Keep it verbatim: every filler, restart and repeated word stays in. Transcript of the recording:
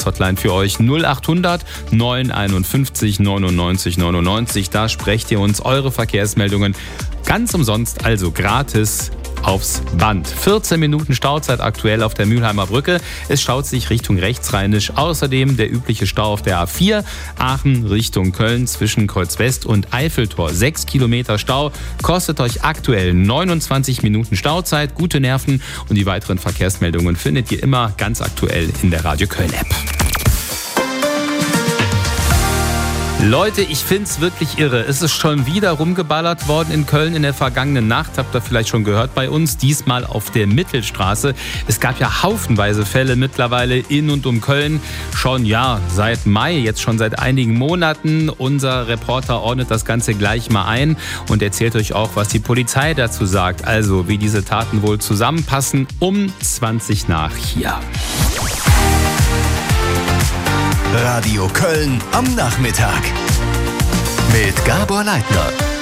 Verkehrshotline für euch null achthundert neun einundfünfzig neunundneunzig neunundneunzig. Da sprecht ihr uns eure Verkehrsmeldungen ganz umsonst, also gratis aufs Band. vierzehn Minuten Stauzeit aktuell auf der Mülheimer Brücke. Es staut sich Richtung Rechtsrheinisch. Außerdem der übliche Stau auf der A vier Aachen Richtung Köln zwischen Kreuz West und Eiffeltor. Sechs Kilometer Stau kostet euch aktuell neunundzwanzig Minuten Stauzeit. Gute Nerven und die weiteren Verkehrsmeldungen findet ihr immer ganz aktuell in der Radio Köln App. Leute, ich find's wirklich irre. Es ist schon wieder rumgeballert worden in Köln in der vergangenen Nacht. Habt ihr vielleicht schon gehört bei uns. Diesmal auf der Mittelstraße. Es gab ja haufenweise Fälle mittlerweile in und um Köln. Schon, ja, seit Mai, jetzt schon seit einigen Monaten. Unser Reporter ordnet das Ganze gleich mal ein und erzählt euch auch, was die Polizei dazu sagt. Also, wie diese Taten wohl zusammenpassen. Um zwanzig nach hier. Radio Köln am Nachmittag mit Gabor Leitner.